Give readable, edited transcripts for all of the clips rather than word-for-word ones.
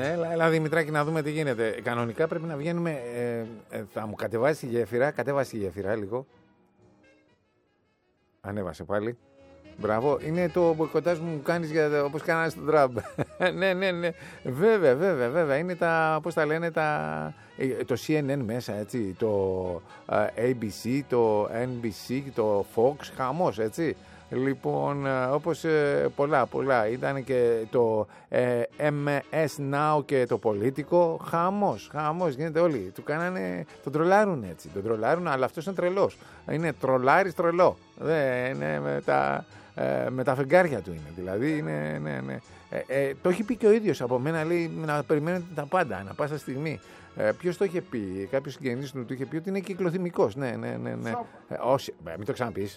Έλα Δημητράκη να δούμε τι γίνεται. Κανονικά πρέπει να βγαίνουμε. Θα μου κατεβάσει η γέφυρα. Κατέβασε η γέφυρα λίγο. Ανέβασε πάλι. Μπράβο. Είναι το μποϊκοτάζ που μου κάνεις όπως κάνανε στο Τραμπ. Ναι. Βέβαια. Είναι τα, πώς τα λένε, το CNN μέσα, έτσι. Το ABC, το NBC, το Fox. Χαμός, έτσι. Λοιπόν, όπως πολλά. Ήταν και το MS Now και το Πολίτικο. Χαμός, γίνεται όλοι. Του κάνανε, τον τρολάρουν έτσι. Τον τρολάρουν, αλλά αυτός είναι τρελός. Είναι τρολάρης τρελό. Είναι με τα φεγγάρια του είναι. Δηλαδή, ναι. Το έχει πει και ο ίδιος από μένα, λέει, να περιμένετε τα πάντα, ανά πάσα στιγμή. Ποιος το είχε πει, κάποιος συγγενής του είχε πει ότι είναι κυκλοθυμικός. Ναι. Όχι, μην το ξαναπείς.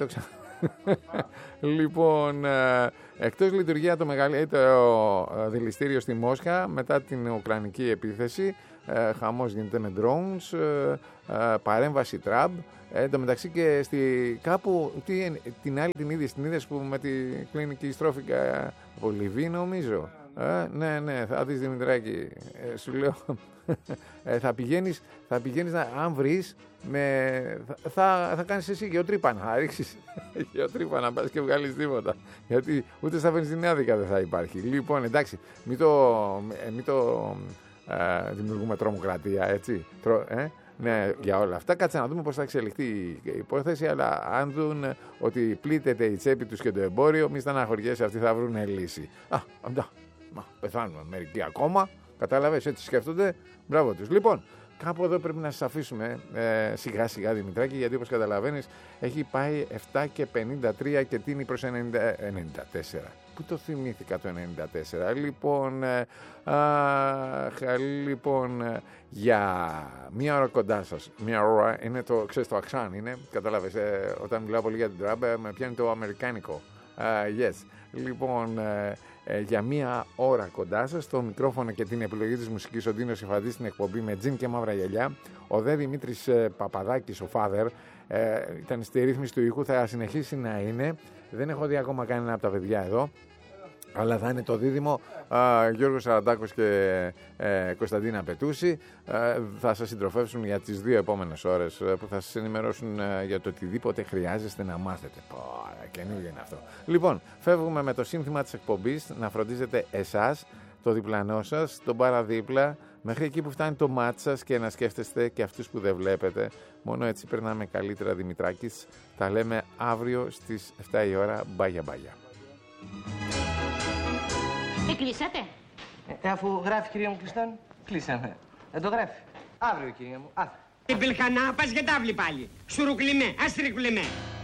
Λοιπόν, εκτός λειτουργία το μεγαλύτερο δηληστήριο στη Μόσχα μετά την ουκρανική επίθεση. Χαμός γίνεται με drones, παρέμβαση Τραμπ. Εν τω μεταξύ και κάπου την άλλη την είδες που με τη κλινική στρώφικα από Λιβύη, νομίζω. Ναι, θα δεις Δημητράκη, σου λέω. Θα πηγαίνεις αν βρεις θα κάνεις εσύ γεωτρύπανα, θα ρίξεις γεωτρύπανα, να πας και βγάλεις τίποτα, γιατί ούτε στα βενζινάδικα δεν θα υπάρχει. Λοιπόν, εντάξει, μην το δημιουργούμε τρομοκρατία, έτσι. Ναι, για όλα αυτά κάτσε να δούμε πώς θα εξελιχθεί η υπόθεση, αλλά αν δουν ότι πλήττεται η τσέπη τους και το εμπόριο, μη στεναχωριέσαι, αυτοί θα βρουν λύση. Πεθάνουμε μερικοί ακόμα, κατάλαβες, έτσι σκέφτονται, μπράβο τους. Λοιπόν, κάπου εδώ πρέπει να σας αφήσουμε σιγά σιγά Δημητράκη, γιατί όπως καταλαβαίνεις έχει πάει 7:53 και τίνει προς 94. Πού το θυμήθηκα το 94. Λοιπόν, για μία ώρα κοντά σας. Μία ώρα είναι το, ξέρεις, το αξάν είναι, κατάλαβες, όταν μιλάω πολύ για την Τραμπ με πιάνει το αμερικάνικο. Yes. Λοιπόν, για μία ώρα κοντά σας, το μικρόφωνο και την επιλογή της μουσικής ο Ντίνος Ιφαντής στην εκπομπή με τζιν και μαύρα γυαλιά. Ο Δε Δημήτρης Παπαδάκης, ο Father, ήταν στη ρύθμιση του ήχου, θα συνεχίσει να είναι. Δεν έχω δει ακόμα κανένα από τα παιδιά εδώ, αλλά θα είναι το δίδυμο Γιώργος Σαραντάκος και Κωνσταντίνα Πετούση. Θα σας συντροφεύσουν για τις 2 επόμενες ώρες που θα σας ενημερώσουν για το οτιδήποτε χρειάζεστε να μάθετε. Καινούργιο είναι αυτό. Λοιπόν, φεύγουμε με το σύνθημα της εκπομπής, να φροντίζετε εσάς, το διπλανό σας, τον παραδίπλα, μέχρι εκεί που φτάνει το μάτι σας και να σκέφτεστε και αυτούς που δεν βλέπετε. Μόνο έτσι περνάμε καλύτερα, Δημητράκης. Τα λέμε αύριο στις 7 η ώρα. Μπάγια. Κλείσατε. Αφού γράφει, κυρία μου, κλειστόν, κλείσαμε. Δεν το γράφει. Αύριο, κυρία μου. Την πελχανά πας για τάβλη πάλι. Σουρουκλιμέ, αστρικλιμέ.